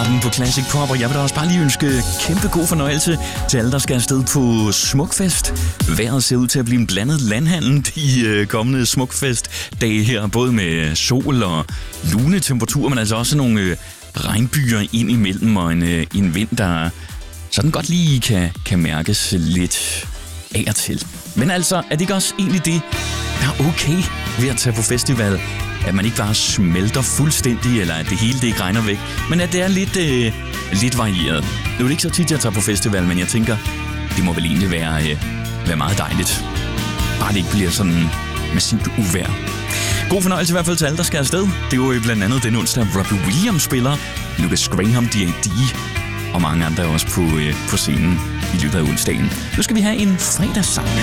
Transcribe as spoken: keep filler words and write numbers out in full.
starten på Classic Pop, og jeg vil da også bare lige ønske kæmpe god fornøjelse til alle, der skal afsted på Smukfest. Vejret ser ud til at blive en blandet landhandel de øh, kommende Smukfest-dage her, både med sol og lune temperaturer, men altså også nogle øh, regnbyer ind imellem, og en, øh, en vind, der sådan godt lige kan, kan mærkes lidt af og til. Men altså, er det ikke også egentlig det, der er okay ved at tage på festival? At man ikke bare smelter fuldstændig, eller at det hele det ikke regner væk, men at det er lidt, øh, lidt varieret. Nu er det ikke så tit, jeg tager på festival, men jeg tænker, det må vel egentlig være, øh, være meget dejligt. Bare det ikke bliver sådan massivt uvejr. God fornøjelse i hvert fald til alle, der skal afsted. Det er jo blandt andet den onsdag, Robbie Williams spiller, Lucas Graham, D A D og mange andre også på, øh, på scenen i løbet af onsdagen. Nu skal vi have en fredagssang.